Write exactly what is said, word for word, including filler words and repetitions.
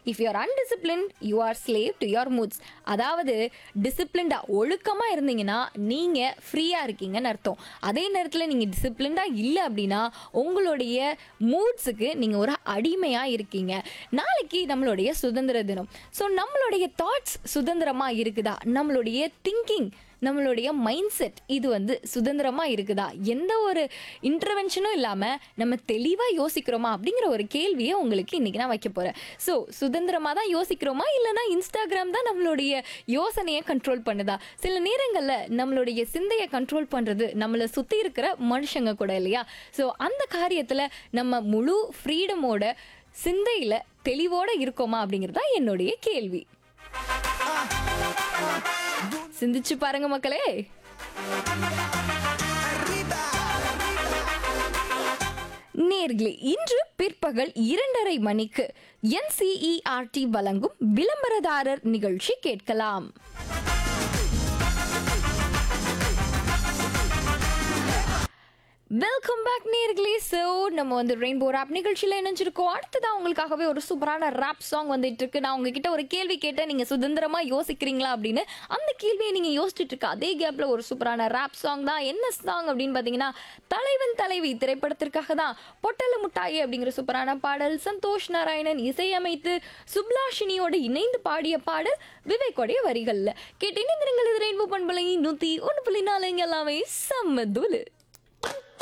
If you are அன்டிசிப்ளின்ட் you are slave to your modes. அதாவது டிசிப்ளின்டா ஒழுக்கமா இருந்தீங்கன்னா நீங்க ஃப்ரீயா இருக்கீங்கன்னு அர்த்தம். அதே நேரத்தில் நீங்க டிசிப்ளின்டா இல்லை அப்படின்னா உங்களுடைய மூட்ஸுக்கு நீங்க ஒரு அடிமையா இருக்கீங்க. நாளைக்கு நம்மளுடைய சுதந்திர தினம். ஸோ நம்மளுடைய தாட்ஸ் சுதந்திரமா இருக்குதா? நம்மளுடைய திங்கிங், நம்மளுடைய மைண்ட் செட் இது வந்து சுதந்திரமா இருக்குதா? எந்த ஒரு இன்டர்வென்ஷனும் இல்லாமல் நம்ம தெளிவாக யோசிக்கிறோமா அப்படிங்கிற ஒரு கேள்வியை உங்களுக்கு இன்னைக்கு நான் வைக்க போகிறேன். ஸோ சுதந்திரமாக தான் யோசிக்கிறோமா, இல்லைனா இன்ஸ்டாகிராம் தான் நம்மளுடைய யோசனையை கண்ட்ரோல் பண்ணுதா? சில நேரங்களில் நம்மளுடைய சிந்தையை கண்ட்ரோல் பண்ணுறது நம்மளை சுற்றி இருக்கிற மனுஷங்க கூட இல்லையா? ஸோ அந்த காரியத்தில் நம்ம முழு ஃப்ரீடமோட சிந்தையில் தெளிவோடு இருக்கோமா அப்படிங்கிறது தான் என்னுடைய கேள்வி. சிந்திச்சு பாருங்க மக்களே. நேர்களே, இன்று பிற்பகல் இரண்டரை மணிக்கு என்சிஇஆர்டி வழங்கும் விளம்பரதாரர் நிகழ்ச்சி கேட்கலாம். வெல்கம் பேக் நேர்களே. ஸோ நம்ம வந்து ரெயின்போ ராப் நிகழ்ச்சியில் இணைஞ்சிருக்கோம். அடுத்ததான் உங்களுக்காகவே ஒரு சூப்பரான ராப் சாங் வந்துட்டு இருக்கு. நான் உங்ககிட்ட ஒரு கேள்வி கேட்டேன், நீங்கள் சுதந்திரமாக யோசிக்கிறீங்களா அப்படின்னு. அந்த கேள்வியை நீங்கள் யோசிச்சுட்டு இருக்க அதே கேப்பில் ஒரு சூப்பரான ராப் சாங் தான். என்ன சாங் அப்படின்னு பார்த்தீங்கன்னா, தலைவன் தலைவி திரைப்படத்திற்காக தான் பொட்டல முட்டாயி அப்படிங்கிற சூப்பரான பாடல். சந்தோஷ் நாராயணன் இசையமைத்து சுப்லாஷினியோடு இணைந்து பாடிய பாடல் விவேக்கோடைய வரிகளில் கேட்டு இணைந்திருங்கள். இது ரெயின்போ பண்பலை நூற்றி ஒன்று புள்ளி நாலு. எல்லாமே செம்ம தூளு.